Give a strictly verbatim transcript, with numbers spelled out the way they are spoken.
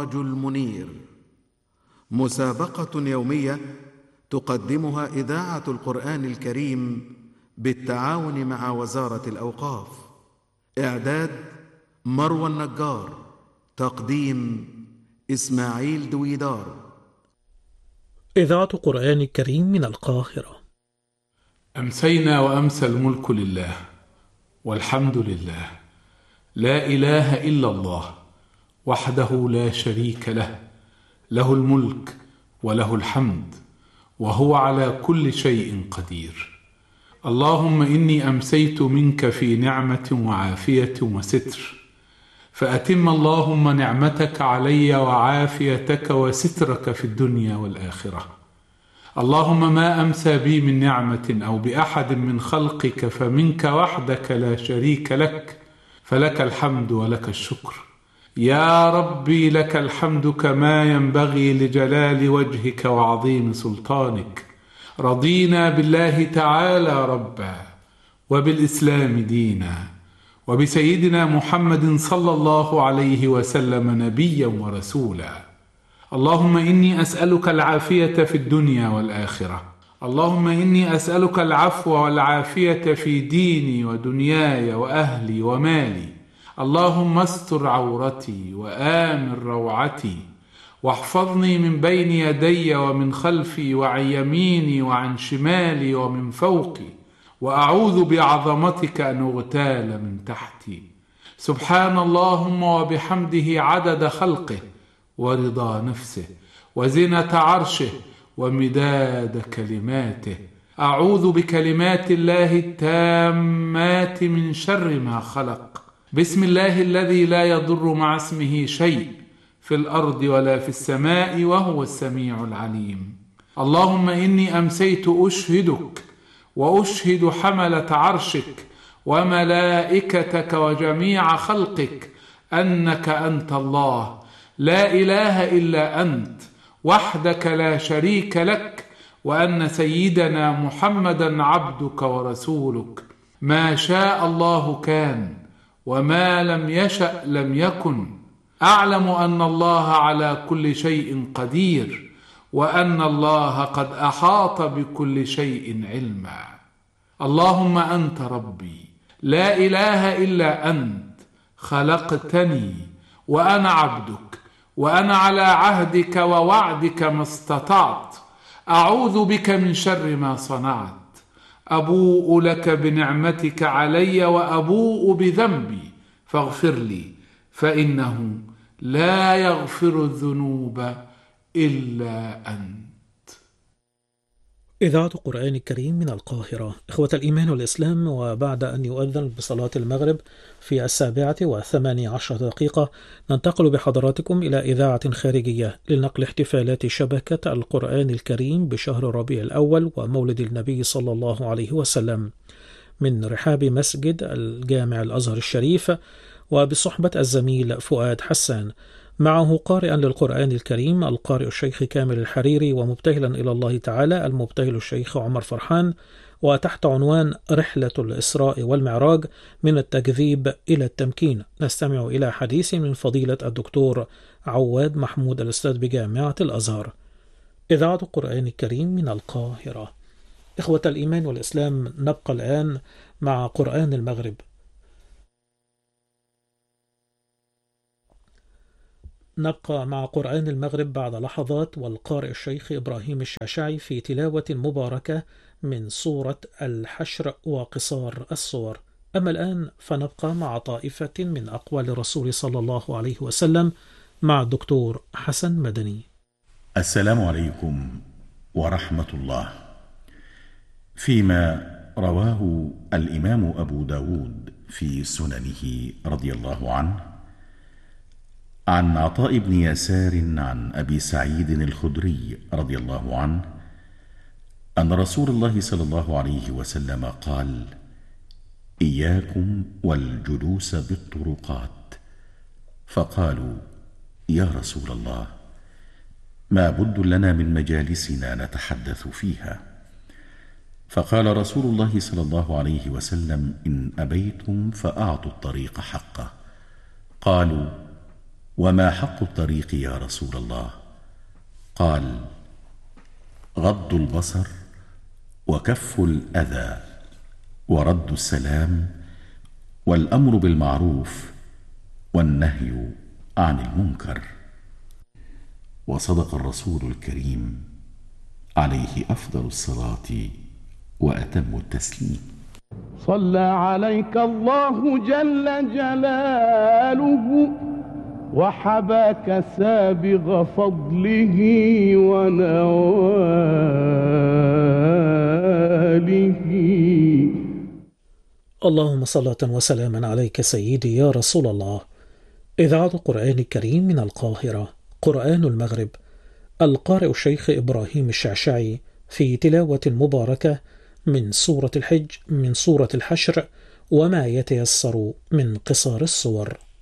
السراج المنير، مسابقة يومية تقدمها إذاعة القرآن الكريم بالتعاون مع وزارة الأوقاف. إعداد مروى النجار، تقديم إسماعيل دويدار. إذاعة القرآن الكريم من القاهرة. أمسينا وأمسى الملك لله، والحمد لله، لا إله إلا الله وحده لا شريك له، له الملك وله الحمد وهو على كل شيء قدير. اللهم إني أمسيت منك في نعمة وعافية وستر، فأتم اللهم نعمتك علي وعافيتك وسترك في الدنيا والآخرة. اللهم ما أمسى بي من نعمة أو بأحد من خلقك فمنك وحدك لا شريك لك، فلك الحمد ولك الشكر. يا ربي لك الحمد كما ينبغي لجلال وجهك وعظيم سلطانك. رضينا بالله تعالى ربا، وبالإسلام دينا، وبسيدنا محمد صلى الله عليه وسلم نبيا ورسولا. اللهم إني أسألك العافية في الدنيا والآخرة. اللهم إني أسألك العفو والعافية في ديني ودنياي وأهلي ومالي. اللهم استر عورتي وآمن روعتي، واحفظني من بين يدي ومن خلفي وعن يميني وعن شمالي ومن فوقي، وأعوذ بعظمتك أن أغتال من تحتي. سبحان اللهم وبحمده عدد خلقه ورضا نفسه وزنة عرشه ومداد كلماته. أعوذ بكلمات الله التامات من شر ما خلق. بسم الله الذي لا يضر مع اسمه شيء في الأرض ولا في السماء وهو السميع العليم. اللهم إني أمسيت أشهدك وأشهد حملة عرشك وملائكتك وجميع خلقك أنك أنت الله، لا إله إلا أنت وحدك لا شريك لك، وأن سيدنا محمدا عبدك ورسولك. ما شاء الله كان، وما لم يشأ لم يكن. أعلم أن الله على كل شيء قدير، وأن الله قد أحاط بكل شيء علما. اللهم أنت ربي، لا إله إلا أنت، خلقتني وأنا عبدك، وأنا على عهدك ووعدك ما استطعت. أعوذ بك من شر ما صنعت. أبوء لك بنعمتك علي وأبوء بذنبي، فاغفر لي، فإنه لا يغفر الذنوب إلا أنت. إذاعة القرآن الكريم من القاهرة. إخوة الإيمان والإسلام، وبعد أن يؤذن بصلاة المغرب في السابعة وثماني عشر دقيقة ننتقل بحضراتكم إلى إذاعة خارجية لنقل احتفالات شبكة القرآن الكريم بشهر ربيع الأول ومولد النبي صلى الله عليه وسلم من رحاب مسجد الجامع الأزهر الشريف، وبصحبة الزميل فؤاد حسان، معه قارئا للقرآن الكريم القارئ الشيخ كامل الحريري، ومبتهلا إلى الله تعالى المبتهل الشيخ عمر فرحان، وتحت عنوان رحلة الإسراء والمعراج من التكذيب إلى التمكين. نستمع إلى حديث من فضيلة الدكتور عواد محمود الأستاذ بجامعة الأزهر. إذاعة القرآن الكريم من القاهرة. إخوة الإيمان والإسلام، نبقى الآن مع قرآن المغرب. نبقى مع قرآن المغرب بعد لحظات، والقارئ الشيخ إبراهيم الشاشعي في تلاوة مباركة من سورة الحشر وقصار الصور. أما الآن فنبقى مع طائفة من أقوال الرسول صلى الله عليه وسلم مع الدكتور حسن مدني. السلام عليكم ورحمة الله. فيما رواه الإمام أبو داود في سننه رضي الله عنه عن عطاء بن يسار عن أبي سعيد الخدري رضي الله عنه أن رسول الله صلى الله عليه وسلم قال: إياكم والجلوس بالطرقات. فقالوا: يا رسول الله، ما بد لنا من مجالسنا نتحدث فيها. فقال رسول الله صلى الله عليه وسلم: إن أبيتم فأعطوا الطريق حقه. قالوا: وما حق الطريق يا رسول الله؟ قال: غض البصر، وكف الأذى، ورد السلام، والأمر بالمعروف، والنهي عن المنكر. وصدق الرسول الكريم عليه أفضل الصلاة وأتم التسليم. صلى عليك الله جل جلاله، وحباك سابغ فضله ونواله. اللهم صلاة وسلاما عليك سيدي يا رسول الله. إذاعة القرآن الكريم من القاهرة، قرآن المغرب، القارئ الشيخ إبراهيم الشعشعي في تلاوة مباركة من سورة الحج من سورة الحشر وما يتيسر من قصار الصور.